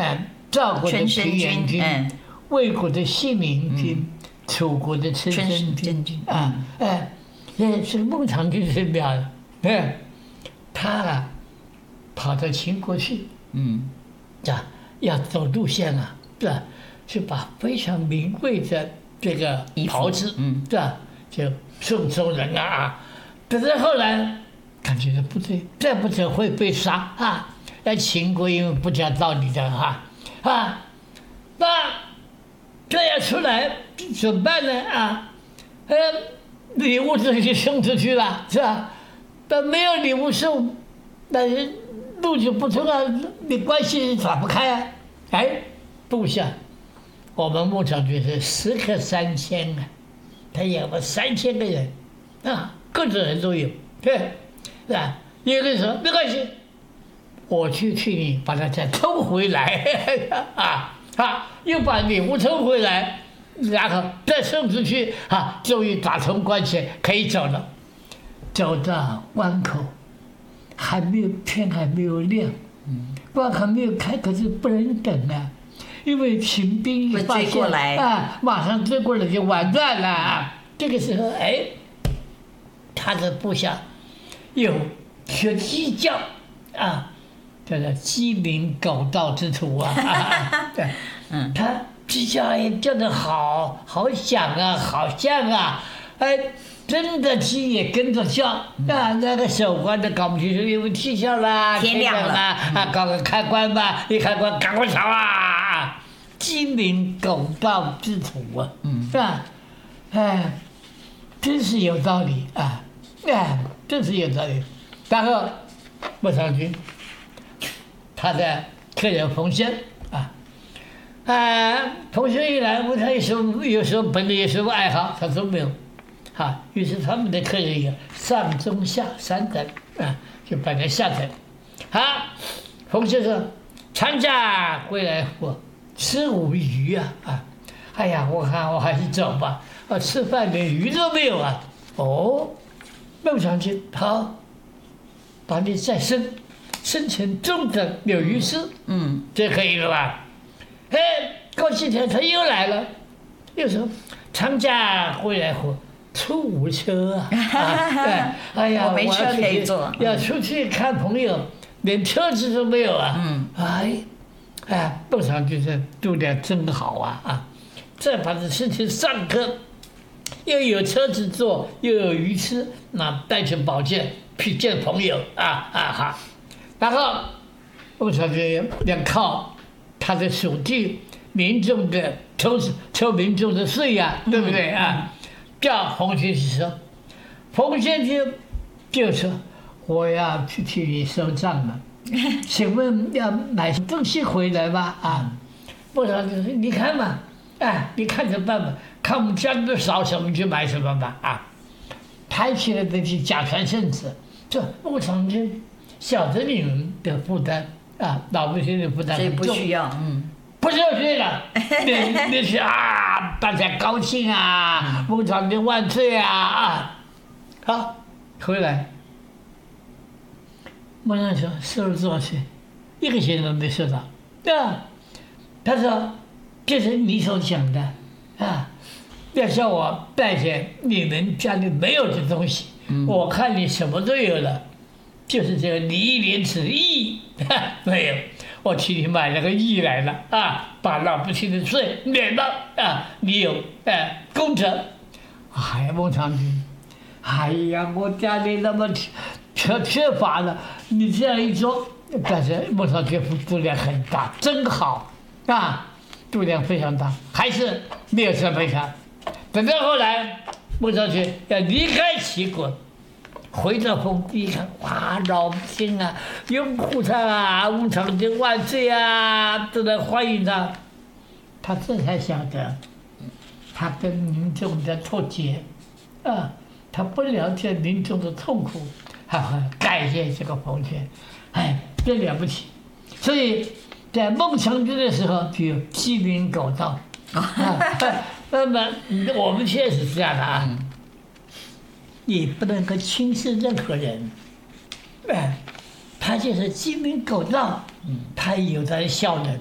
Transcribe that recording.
赵国的平原君，魏国的信陵君，楚国的春申君这个孟尝君是妙的，他跑到秦国去，要走路线啊，是吧？是把非常名贵的这个袍子，是吧？就送送人啊，但是后来感觉不对，再不走会被杀啊！那秦国因为不讲道理的那这样出来怎么办呢礼物这些送出去了，是吧？但没有礼物送，那人路就不通啊，你关系打不开啊！部下，我们牧场军是10个3000啊，他养了3000个人各种人都有，是吧？有人说没关系，我去替你把它再偷回来又把礼物偷回来，然后再送出去终于打通关系，可以走了。走到关口，天还没有亮，关还没有开，可是不能等啊，因为秦兵一发现马上追过来就完蛋了这个时候，他的部下有学鸡叫叫做鸡鸣狗盗之徒他鸡叫也叫得好响好像真的鸡也跟着叫那个守关的搞不清楚，因为气象啦， 天亮了搞个开关吧，一开关赶快逃鸡鸣狗盗之徒是吧？真是有道理真是有道理。然后孟尝君他的客人冯生冯生一来问他有什么本领，有什么爱好，他说没有于是他们的客人有上中下3等就摆在下等冯生说长假归来后吃无鱼我看我还是走吧吃饭连鱼都没有孟尝君好，把你再升成中等有鱼吃这可以了吧？过几天他又来了，又说长假回来后出无车我没车可以坐， 要出去看朋友，连车子都没有孟尝君说度量真好再把这事情上课，又有车子坐，又有鱼吃，那带去保健去见朋友然后孟尝君要靠他的属地民众的抽民众的税对不对叫冯先生说，冯先生就说我要去替你收账了，请问要买东西回来吧孟尝君说你看嘛你看着办吧，看我们家里的少什么就买什么吧抬起来的去假传圣旨，这孟尝君晓得你们的负担老百姓的负担很重， 所以不需要不需要了那是大家高兴孟尝君万岁好，回来孟尝君收了多少钱？1个钱都没收到他说就是你所讲的要叫我带些你们家里没有的东西我看你什么都有了，就是这个礼义廉耻义没有，我替你买了个义来了把老百姓的税免了你有功德。孟尝君我家里那么缺乏了，你这样一说，但是孟尝君度量很大，真好度量非常大，还是没有这么看。等到后来孟尝君要离开齐国，回到封地一看，老百姓拥护他孟尝君万岁都在欢迎他。他这才晓得他跟民众的脱节他不了解民众的痛苦，感谢这个冯权真了不起。所以在孟尝君的时候就有鸡鸣狗盗那么我们现在是这样的你不能够轻视任何人他就是鸡鸣狗盗他有他的效能